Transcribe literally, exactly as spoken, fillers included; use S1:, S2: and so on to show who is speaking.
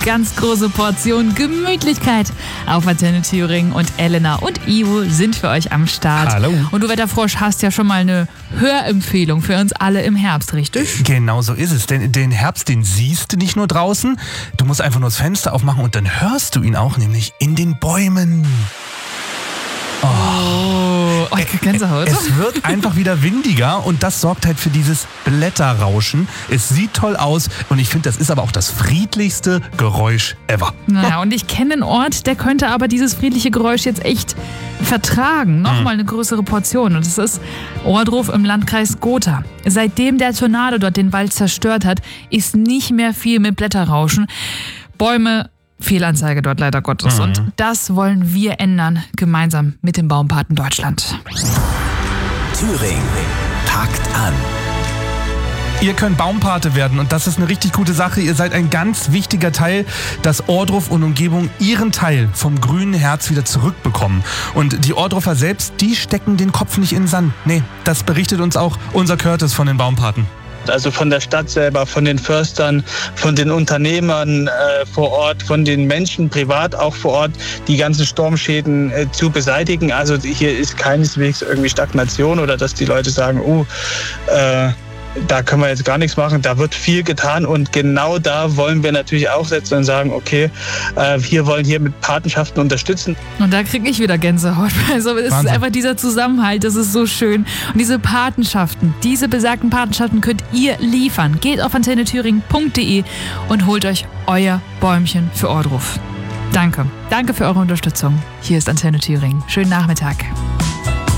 S1: ganz große Portion Gemütlichkeit auf Antenne Thüringen. Und Elena und Ivo sind für euch am Start.
S2: Hallo.
S1: Und du Wetterfrosch hast ja schon mal eine Hörempfehlung für uns alle im Herbst, richtig?
S2: Genau so ist es. Denn den Herbst, den siehst du nicht nur draußen. Du musst einfach nur das Fenster aufmachen und dann hörst du ihn auch, nämlich in den Bäumen.
S1: Oh, oh ich krieg Gänsehaut.
S2: Es wird einfach wieder windiger und das sorgt halt für dieses Blätterrauschen. Es sieht toll aus und ich finde, das ist aber auch das friedlichste Geräusch ever.
S1: Naja, und ich kenne einen Ort, der könnte aber dieses friedliche Geräusch jetzt echt vertragen. Nochmal eine größere Portion. Und das ist Ohrdruf im Landkreis Gotha. Seitdem der Tornado dort den Wald zerstört hat, ist nicht mehr viel mit Blätterrauschen. Bäume, Fehlanzeige dort leider Gottes.
S2: Mhm.
S1: Und das wollen wir ändern, gemeinsam mit dem Baumpaten Deutschland.
S3: Thüringen packt an.
S2: Ihr könnt Baumpate werden und das ist eine richtig gute Sache. Ihr seid ein ganz wichtiger Teil, dass Ohrdruf und Umgebung ihren Teil vom grünen Herz wieder zurückbekommen. Und die Ohrdruffer selbst, die stecken den Kopf nicht in den Sand. Nee, das berichtet uns auch unser Curtis von den Baumpaten.
S4: Also von der Stadt selber, von den Förstern, von den Unternehmern äh, vor Ort, von den Menschen privat auch vor Ort, die ganzen Sturmschäden äh, zu beseitigen. Also hier ist keineswegs irgendwie Stagnation oder dass die Leute sagen, oh, äh, da können wir jetzt gar nichts machen. Da wird viel getan und genau da wollen wir natürlich auch setzen und sagen, okay, äh, wir wollen hier mit Patenschaften unterstützen.
S1: Und da kriege ich wieder Gänsehaut. Also es
S2: Wahnsinn.
S1: ist einfach dieser Zusammenhalt, das ist so schön. Und diese Patenschaften, diese besagten Patenschaften könnt ihr liefern. Geht auf antenne thüringen punkt de und holt euch euer Bäumchen für Ohrdruf. Danke. Danke für eure Unterstützung. Hier ist Antenne Thüringen. Schönen Nachmittag.